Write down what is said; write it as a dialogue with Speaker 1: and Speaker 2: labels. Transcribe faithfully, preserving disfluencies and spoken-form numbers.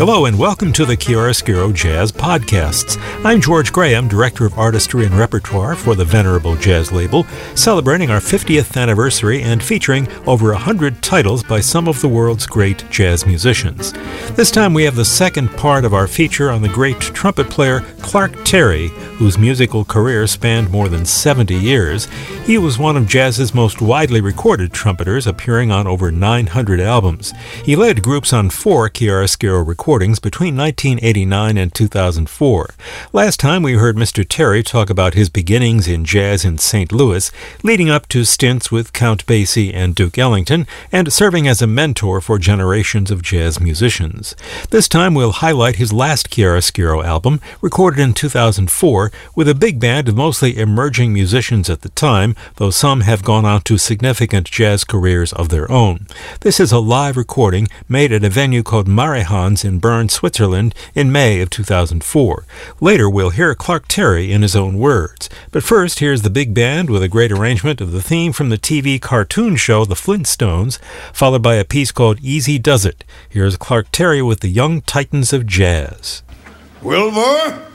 Speaker 1: Hello and welcome to the Chiaroscuro Jazz Podcasts. I'm George Graham, Director of Artistry and Repertoire for the Venerable Jazz label, celebrating our fiftieth anniversary and featuring over one hundred titles by some of the world's great jazz musicians. This time we have the second part of our feature on the great trumpet player Clark Terry, whose musical career spanned more than seventy years. He was one of jazz's most widely recorded trumpeters, appearing on over nine hundred albums. He led groups on four chiaroscuro recordings between nineteen eighty-nine and two thousand four. Last time we heard Mister Terry talk about his beginnings in jazz in Saint Louis, leading up to stints with Count Basie and Duke Ellington, and serving as a mentor for generations of jazz musicians. This time we'll highlight his last chiaroscuro album, recorded in two thousand four, with a big band of mostly emerging musicians at the time, though some have gone on to significant jazz careers of their own. This is a live recording made at a venue called Marihans in Bern, Switzerland, in May of two thousand four. Later, we'll hear Clark Terry in his own words. But first, here's the big band with a great arrangement of the theme from the T V cartoon show The Flintstones, followed by a piece called Easy Does It. Here's Clark Terry with the Young Titans of Jazz.
Speaker 2: Wilbur?